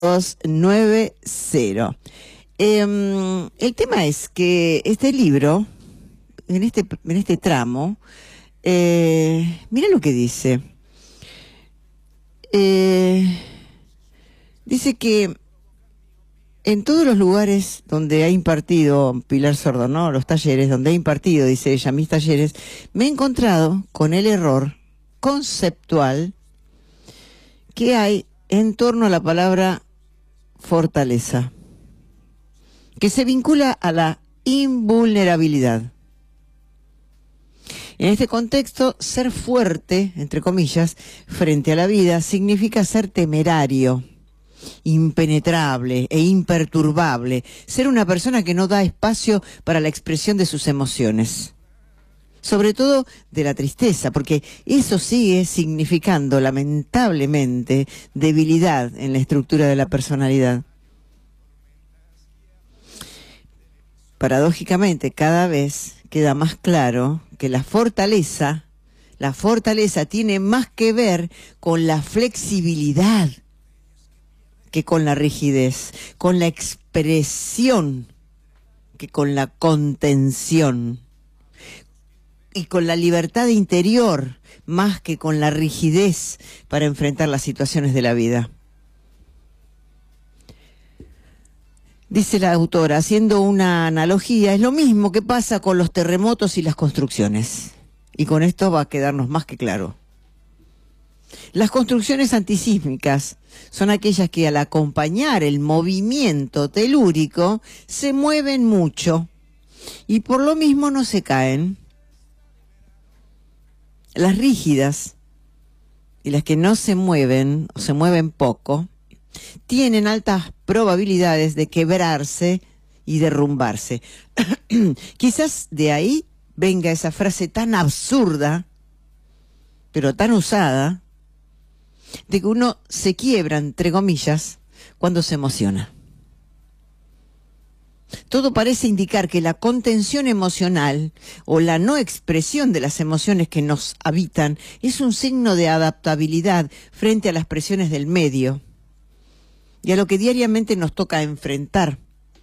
290. El tema es que este libro, en este tramo, mira lo que dice. Dice que en todos los lugares donde ha impartido Pilar Sordo, ¿no? Los talleres donde ha impartido, dice ella, mis talleres, me he encontrado con el error conceptual que hay en torno a la palabra fortaleza, que se vincula a la invulnerabilidad. En este contexto, ser fuerte, entre comillas, frente a la vida, significa ser temerario, impenetrable e imperturbable, ser una persona que no da espacio para la expresión de sus emociones, sobre todo de la tristeza, porque eso sigue significando, lamentablemente, debilidad en la estructura de la personalidad. Paradójicamente, cada vez queda más claro que la fortaleza tiene más que ver con la flexibilidad que con la rigidez, con la expresión que con la contención, y con la libertad interior más que con la rigidez para enfrentar las situaciones de la vida. Dice la autora, haciendo una analogía, es lo mismo que pasa con los terremotos y las construcciones. Y con esto va a quedarnos más que claro. Las construcciones antisísmicas son aquellas que al acompañar el movimiento telúrico se mueven mucho y por lo mismo no se caen. Las rígidas y las que no se mueven o se mueven poco tienen altas probabilidades de quebrarse y derrumbarse. Quizás de ahí venga esa frase tan absurda, pero tan usada, de que uno se quiebra, entre comillas, cuando se emociona. Todo parece indicar que la contención emocional o la no expresión de las emociones que nos habitan es un signo de adaptabilidad frente a las presiones del medio y a lo que diariamente nos toca enfrentar.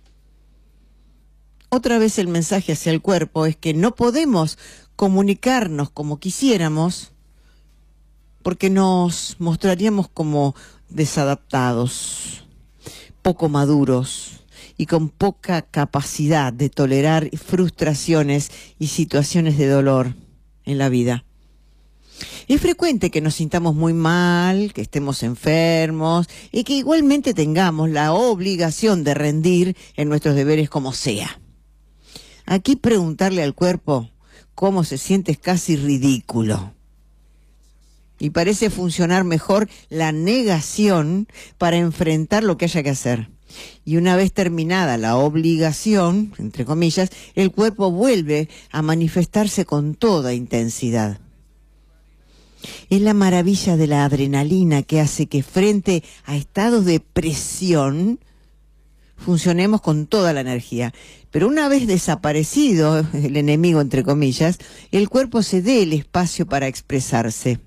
Otra vez el mensaje hacia el cuerpo es que no podemos comunicarnos como quisiéramos porque nos mostraríamos como desadaptados, poco maduros y con poca capacidad de tolerar frustraciones y situaciones de dolor en la vida. Es frecuente que nos sintamos muy mal, que estemos enfermos y que igualmente tengamos la obligación de rendir en nuestros deberes como sea. Aquí preguntarle al cuerpo cómo se siente es casi ridículo. Y parece funcionar mejor la negación para enfrentar lo que haya que hacer. Y una vez terminada la obligación, entre comillas, el cuerpo vuelve a manifestarse con toda intensidad. Es la maravilla de la adrenalina que hace que frente a estados de presión funcionemos con toda la energía. Pero una vez desaparecido el enemigo, entre comillas, el cuerpo se dé el espacio para expresarse.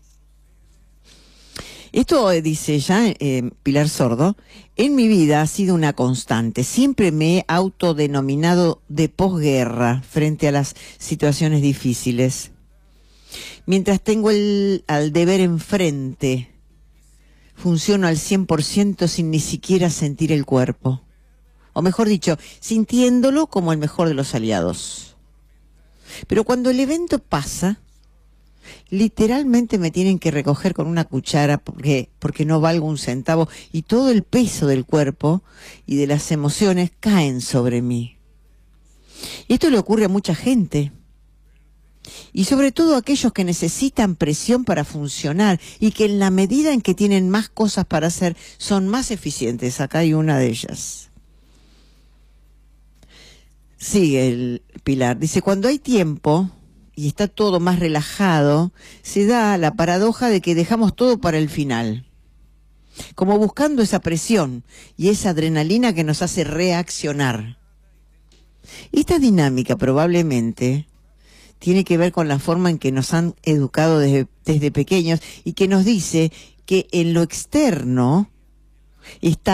Esto, dice ella, Pilar Sordo, en mi vida ha sido una constante. Siempre me he autodenominado de posguerra frente a las situaciones difíciles. Mientras tengo al deber enfrente, funciono al 100% sin ni siquiera sentir el cuerpo. O mejor dicho, sintiéndolo como el mejor de los aliados. Pero cuando el evento pasa, literalmente me tienen que recoger con una cuchara porque no valgo un centavo y todo el peso del cuerpo y de las emociones caen sobre mí. Y esto le ocurre a mucha gente. Y sobre todo a aquellos que necesitan presión para funcionar y que en la medida en que tienen más cosas para hacer son más eficientes. Acá hay una de ellas. Sigue el Pilar. Dice, cuando hay tiempo y está todo más relajado, se da la paradoja de que dejamos todo para el final. Como buscando esa presión y esa adrenalina que nos hace reaccionar. Esta dinámica probablemente tiene que ver con la forma en que nos han educado desde pequeños y que nos dice que en lo externo Y está